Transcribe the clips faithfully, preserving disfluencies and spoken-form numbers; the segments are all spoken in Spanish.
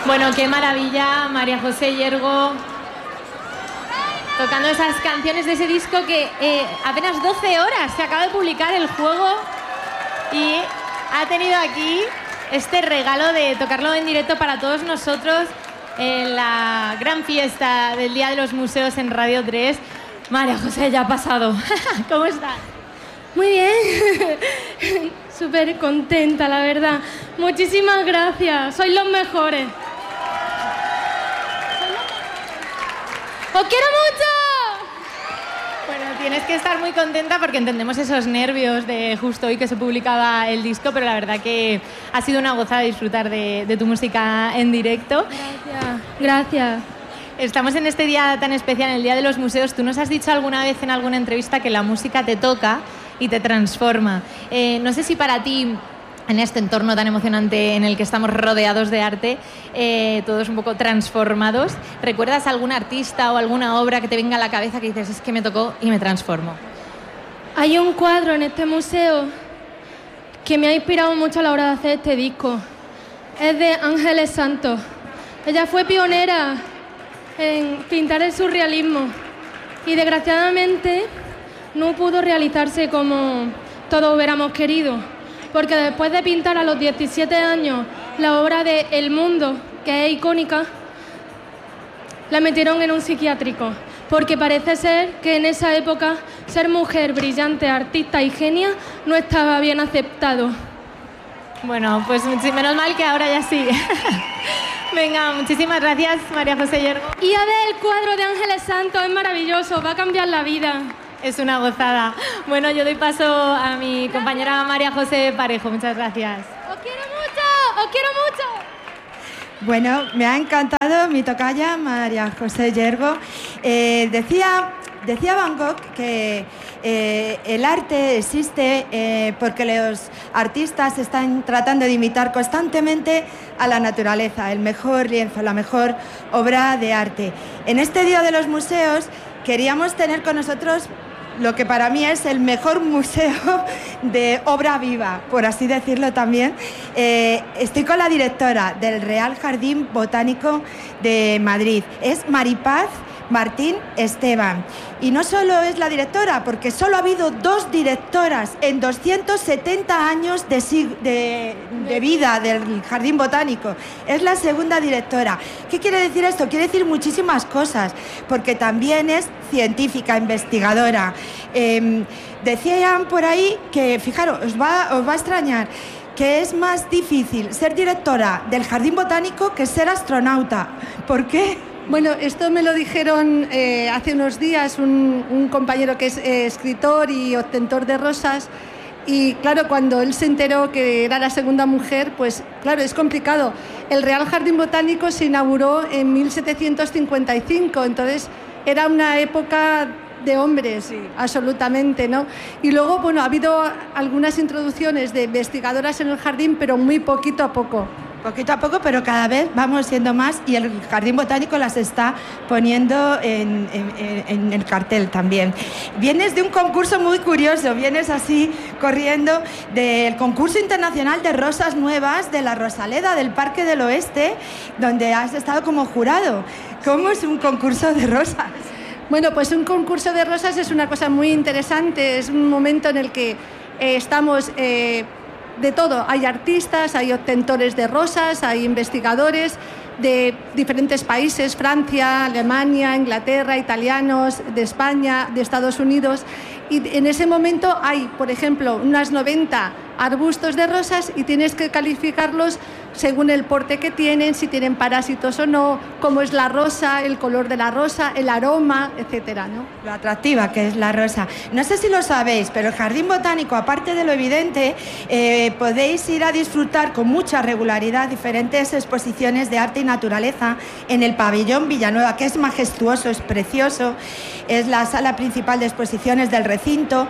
Bueno, qué maravilla, María José Yergo, tocando esas canciones de ese disco que eh, apenas doce horas se acaba de publicar el juego y ha tenido aquí este regalo de tocarlo en directo para todos nosotros en la gran fiesta del Día de los Museos en Radio tres. María José, ya ha pasado. ¿Cómo estás? Muy bien, súper contenta, la verdad. Muchísimas gracias, sois los mejores. ¡Os quiero mucho! Bueno, tienes que estar muy contenta porque entendemos esos nervios de justo hoy que se publicaba el disco, pero la verdad que ha sido una gozada disfrutar de, de tu música en directo. Gracias, gracias. Estamos en este día tan especial, en el Día de los Museos. Tú nos has dicho alguna vez en alguna entrevista que la música te toca y te transforma. Eh, no sé si para ti, en este entorno tan emocionante en el que estamos rodeados de arte, eh, todos un poco transformados, ¿recuerdas algún artista o alguna obra que te venga a la cabeza que dices, es que me tocó y me transformo? Hay un cuadro en este museo que me ha inspirado mucho a la hora de hacer este disco. Es de Ángeles Santos. Ella fue pionera en pintar el surrealismo y desgraciadamente no pudo realizarse como todos hubiéramos querido, porque después de pintar a los diecisiete años la obra de El Mundo, que es icónica, la metieron en un psiquiátrico, porque parece ser que en esa época ser mujer brillante, artista y genia no estaba bien aceptado. Bueno, pues menos mal que ahora ya sí. Venga, muchísimas gracias, María José Yergo. Y a ver, el cuadro de Ángeles Santos es maravilloso, va a cambiar la vida. Es una gozada. Bueno, yo doy paso a mi compañera María José Parejo. Muchas gracias. ¡Os quiero mucho! ¡Os quiero mucho! Bueno, me ha encantado mi tocaya, María José Yergo. Eh, decía, decía Van Gogh que eh, el arte existe eh, porque los artistas están tratando de imitar constantemente a la naturaleza, el mejor lienzo, la mejor obra de arte. En este Día de los Museos queríamos tener con nosotros lo que para mí es el mejor museo de obra viva, por así decirlo también. Eh, estoy con la directora del Real Jardín Botánico de Madrid, es Maripaz Martín Esteban. Y no solo es la directora, porque solo ha habido dos directoras en doscientos setenta años de, de, de vida del Jardín Botánico. Es la segunda directora. ¿Qué quiere decir esto? Quiere decir muchísimas cosas, porque también es científica, investigadora. Eh, decían por ahí que, fijaros, os va, os va a extrañar, que es más difícil ser directora del Jardín Botánico que ser astronauta. ¿Por qué? Bueno, esto me lo dijeron eh, hace unos días un, un compañero que es eh, escritor y obtentor de rosas, y claro, cuando él se enteró que era la segunda mujer, pues claro, es complicado. El Real Jardín Botánico se inauguró en mil setecientos cincuenta y cinco, entonces era una época de hombres, sí, absolutamente, ¿no? Y luego, bueno, ha habido algunas introducciones de investigadoras en el jardín, pero muy poquito a poco. Poquito a poco, pero cada vez vamos siendo más, y el Jardín Botánico las está poniendo en, en, en el cartel también. Vienes de un concurso muy curioso, vienes así corriendo del concurso internacional de rosas nuevas de la Rosaleda del Parque del Oeste, donde has estado como jurado. ¿Cómo es un concurso de rosas? Bueno, pues un concurso de rosas es una cosa muy interesante, es un momento en el que eh, estamos... Eh, de todo, hay artistas, hay obtentores de rosas, hay investigadores de diferentes países, Francia, Alemania, Inglaterra, italianos, de España, de Estados Unidos, y en ese momento hay, por ejemplo, unas noventa arbustos de rosas y tienes que calificarlos según el porte que tienen, si tienen parásitos o no, cómo es la rosa, el color de la rosa, el aroma, etcétera, ¿no? Lo atractiva que es la rosa. No sé si lo sabéis, pero el Jardín Botánico, aparte de lo evidente, eh, podéis ir a disfrutar con mucha regularidad diferentes exposiciones de arte y naturaleza en el pabellón Villanueva, que es majestuoso, es precioso, es la sala principal de exposiciones del recinto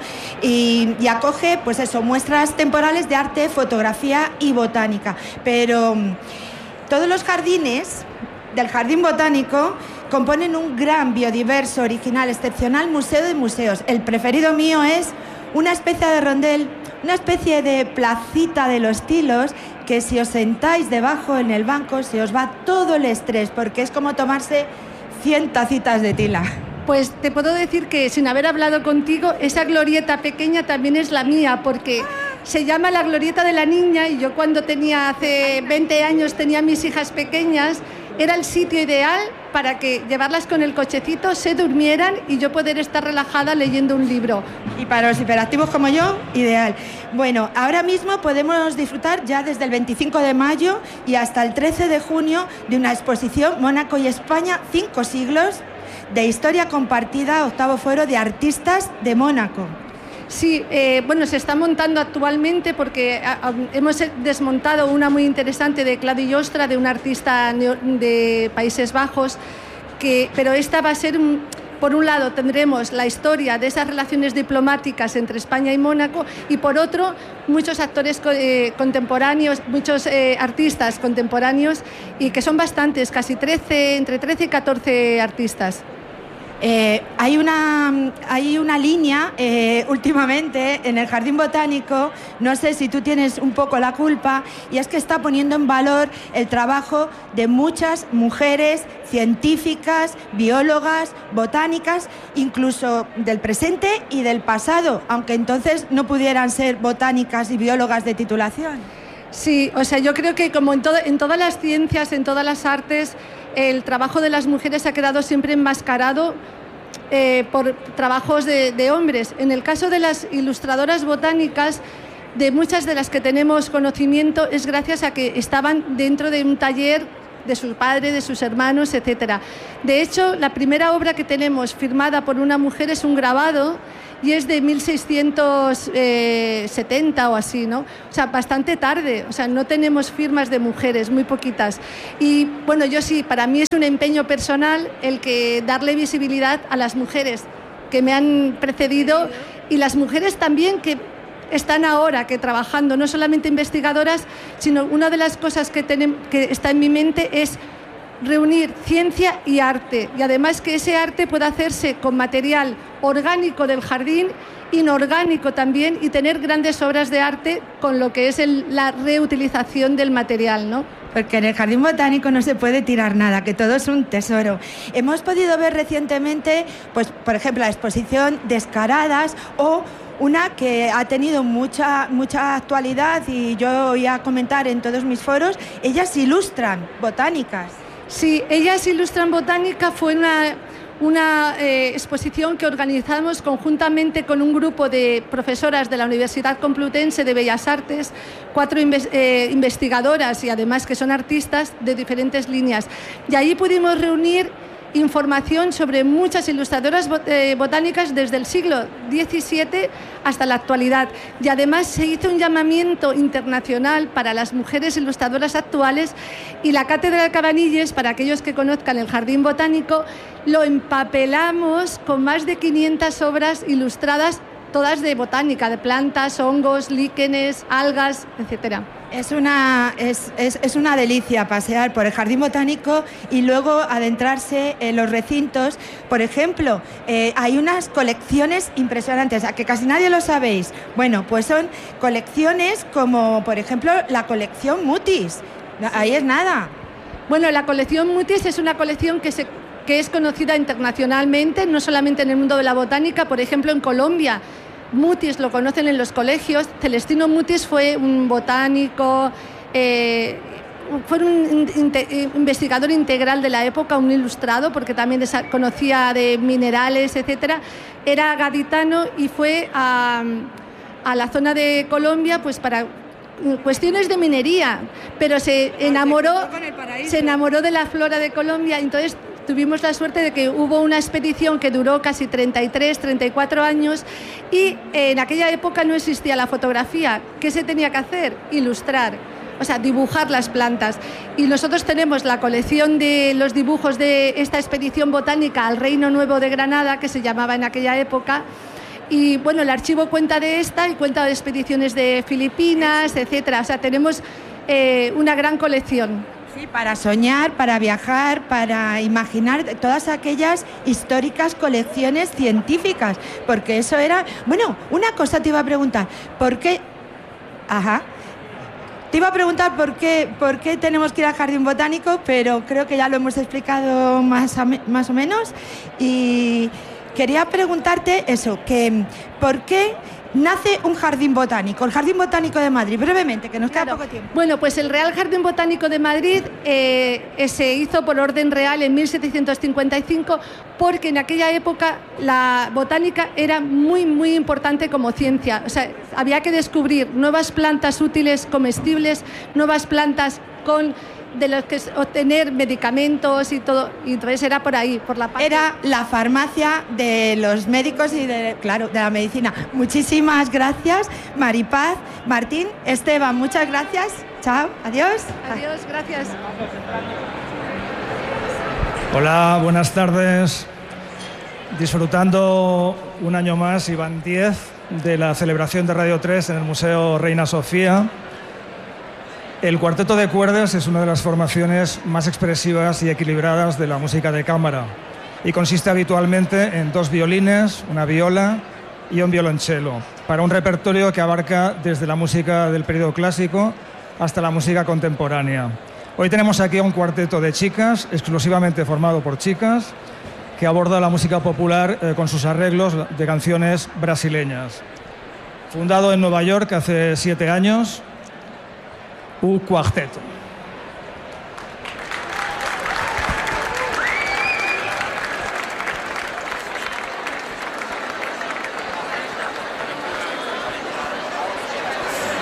y, y acoge, pues eso, muestras temporales de arte, fotografía y botánica. Pero todos los jardines del Jardín Botánico componen un gran, biodiverso, original, excepcional museo de museos. El preferido mío es una especie de rondel una especie de placita de los Tilos, que si os sentáis debajo en el banco se os va todo el estrés, porque es como tomarse cien tacitas de tila. Pues te puedo decir que sin haber hablado contigo, esa glorieta pequeña también es la mía, porque se llama la glorieta de la niña, y yo cuando tenía hace veinte años tenía mis hijas pequeñas, era el sitio ideal para que llevarlas con el cochecito, se durmieran y yo poder estar relajada leyendo un libro. Y para los hiperactivos como yo, ideal. Bueno, ahora mismo podemos disfrutar ya desde el veinticinco de mayo y hasta el trece de junio de una exposición Mónaco y España, cinco siglos, de historia compartida, octavo foro de artistas de Mónaco. Sí, eh, bueno, se está montando actualmente porque a, a, hemos desmontado una muy interesante de Claudia Jostra, de un artista de Países Bajos, que, pero esta va a ser, un, por un lado tendremos la historia de esas relaciones diplomáticas entre España y Mónaco, y por otro muchos actores eh, contemporáneos, muchos eh, artistas contemporáneos, y que son bastantes, casi trece, entre trece y catorce artistas. Eh, hay, una, hay una línea eh, últimamente en el Jardín Botánico, no sé si tú tienes un poco la culpa, y es que está poniendo en valor el trabajo de muchas mujeres científicas, biólogas, botánicas, incluso del presente y del pasado, aunque entonces no pudieran ser botánicas y biólogas de titulación. Sí, o sea, yo creo que como en, todo, en todas las ciencias, en todas las artes, el trabajo de las mujeres ha quedado siempre enmascarado eh, por trabajos de, de hombres. En el caso de las ilustradoras botánicas, de muchas de las que tenemos conocimiento, es gracias a que estaban dentro de un taller de su padre, de sus hermanos, etcétera. De hecho, la primera obra que tenemos firmada por una mujer es un grabado, y es de mil seiscientos setenta o así, ¿no? O sea, bastante tarde, o sea, no tenemos firmas de mujeres, muy poquitas. Y bueno, yo sí, para mí es un empeño personal el que darle visibilidad a las mujeres que me han precedido, y las mujeres también que están ahora que trabajando, no solamente investigadoras, sino una de las cosas que, tenemos, que está en mi mente es reunir ciencia y arte, y además que ese arte pueda hacerse con material orgánico del jardín, inorgánico también, y tener grandes obras de arte con lo que es el, la reutilización del material, ¿no? Porque en el Jardín Botánico no se puede tirar nada, que todo es un tesoro. Hemos podido ver recientemente, pues, por ejemplo, la exposición Descaradas, o una que ha tenido mucha, mucha actualidad, y yo voy a comentar en todos mis foros, ellas ilustran botánicas. Sí, ellas ilustran botánica fue una, una eh, exposición que organizamos conjuntamente con un grupo de profesoras de la Universidad Complutense de Bellas Artes, cuatro inves, eh, investigadoras y además que son artistas de diferentes líneas. Y allí pudimos reunir información sobre muchas ilustradoras bot eh, botánicas desde el siglo diecisiete hasta la actualidad, y además se hizo un llamamiento internacional para las mujeres ilustradoras actuales, y la Cátedra de Cabanilles, para aquellos que conozcan el Jardín Botánico, lo empapelamos con más de quinientas obras ilustradas, todas de botánica, de plantas, hongos, líquenes, algas, etcétera. Es una, es, es, es una delicia pasear por el Jardín Botánico y luego adentrarse en los recintos. Por ejemplo, eh, hay unas colecciones impresionantes, a que casi nadie lo sabéis. Bueno, pues son colecciones como, por ejemplo, la colección Mutis. Ahí es nada. Bueno, la colección Mutis es una colección que, se, que es conocida internacionalmente, no solamente en el mundo de la botánica. Por ejemplo, en Colombia, Mutis lo conocen en los colegios. Celestino Mutis fue un botánico, eh, fue un in, investigador integral de la época, un ilustrado, porque también conocía de minerales, etcétera. Era gaditano y fue a, a la zona de Colombia, pues para cuestiones de minería, pero se enamoró, se enamoró de la flora de Colombia. Entonces tuvimos la suerte de que hubo una expedición que duró casi treinta y tres, treinta y cuatro años, y en aquella época no existía la fotografía. ¿Qué se tenía que hacer? Ilustrar, o sea, dibujar las plantas. Y nosotros tenemos la colección de los dibujos de esta expedición botánica al Reino Nuevo de Granada, que se llamaba en aquella época. Y bueno, el archivo cuenta de esta y cuenta de expediciones de Filipinas, etcétera. O sea, tenemos eh, una gran colección. Sí, para soñar, para viajar, para imaginar todas aquellas históricas colecciones científicas, porque eso era... Bueno, una cosa te iba a preguntar, ¿por qué Ajá. Te iba a preguntar por qué, por qué tenemos que ir al jardín botánico, pero creo que ya lo hemos explicado más, a me, más o menos. Y quería preguntarte eso, que ¿por qué nace un jardín botánico, el Jardín Botánico de Madrid? Brevemente, que nos queda Claro. poco tiempo. Bueno, pues el Real Jardín Botánico de Madrid eh, se hizo por orden real en mil setecientos cincuenta y cinco porque en aquella época la botánica era muy, muy importante como ciencia. O sea, había que descubrir nuevas plantas útiles, comestibles, nuevas plantas con de los que obtener medicamentos y todo, y entonces era por ahí, por la parte... Era la farmacia de los médicos y de, claro, de la medicina. Muchísimas gracias, Maripaz, Martín, Esteban, muchas gracias. Chao, adiós. Adiós, gracias. Hola, buenas tardes. Disfrutando un año más, y van diez, de la celebración de Radio tres en el Museo Reina Sofía. El cuarteto de cuerdas es una de las formaciones más expresivas y equilibradas de la música de cámara y consiste habitualmente en dos violines, una viola y un violonchelo, para un repertorio que abarca desde la música del periodo clásico hasta la música contemporánea. Hoy tenemos aquí a un cuarteto de chicas, exclusivamente formado por chicas, que aborda la música popular eh, con sus arreglos de canciones brasileñas. Fundado en Nueva York hace siete años, o Quarteto.